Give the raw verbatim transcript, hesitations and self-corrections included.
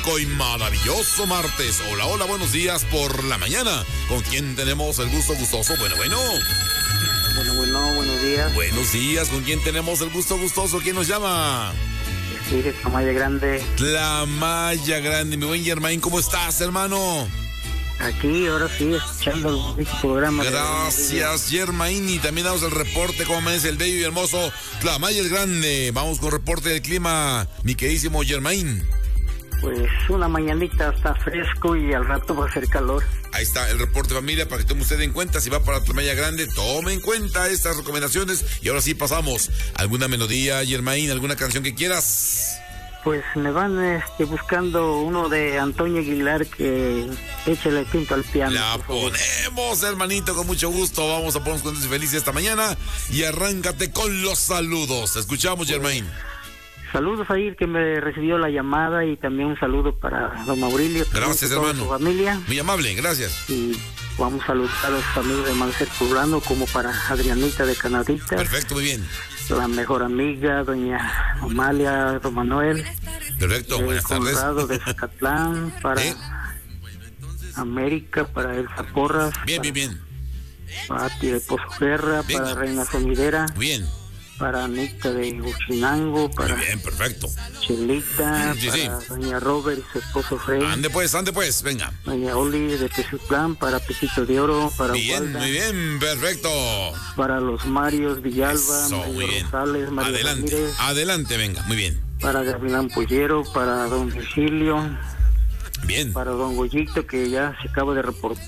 Y maravilloso martes. Hola, hola, buenos días por la mañana. ¿Con quién tenemos el gusto gustoso? Bueno, bueno. Bueno, bueno, buenos días. Buenos días, ¿con quién tenemos el gusto gustoso? ¿Quién nos llama? Sí, de Tlamaya Grande. Tlamaya Grande, mi buen Germain, ¿cómo estás, hermano? Aquí, ahora sí, escuchando el programa. Gracias, Germain. Y también damos el reporte, cómo amanece el bello y hermoso Tlamaya el Grande. Vamos con reporte del clima, mi queridísimo Germain. Pues una mañanita está fresco y al rato va a hacer calor. Ahí está el reporte, familia, para que tome usted en cuenta. Si va para Tlamaya Grande, tome en cuenta estas recomendaciones. Y ahora sí pasamos. ¿Alguna melodía, Germain? ¿Alguna canción que quieras? Pues me van este, buscando uno de Antonio Aguilar, que échale tinto al piano. La ponemos, hermanito, con mucho gusto. Vamos a ponernos contentos y felices esta mañana. Y arráncate con los saludos. Escuchamos, Germain. Saludos a Ir, que me recibió la llamada, y también un saludo para don Maurilio. Gracias, hermano. Su familia. Muy amable, gracias. Y vamos a saludar a los amigos de Manuel Poblano, como para Adrianita de Canadita. Perfecto, muy bien. La mejor amiga, doña Amalia, don Manuel. Perfecto, eh, buenas tardes. Conrado de Zacatlán, para ¿Eh? América, para Elsa Porras. Bien, bien, bien. Pati de Pozo Guerra, bien. Para Reina Sonidera. Bien. Para Anita de Huchinango, para muy bien, perfecto. Chelita, sí, para sí. doña Robert y su esposo Fred. Ande pues, ande pues, venga. Doña Oli de Tezuclán, para Pepito de Oro, para Bien, Ubalda, muy bien, perfecto. Para los Marios Villalba, Eso, Mario muy bien. Rosales, Mario Adelante, Ramírez, adelante, venga, muy bien. Para Gavilán Pollero, para don Virgilio. Bien. Para don Goyito, que ya se acaba de reportar.